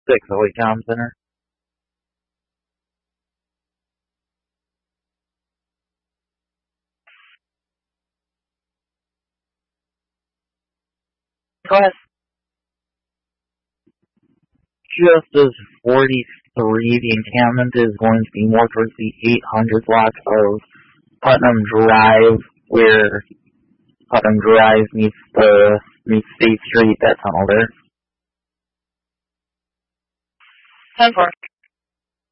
Hoyt Town Center. Class just as 43, the encampment is going to be more towards the 800 block of Putnam Drive, where Putnam Drive meets State Street, that tunnel there. 10-4.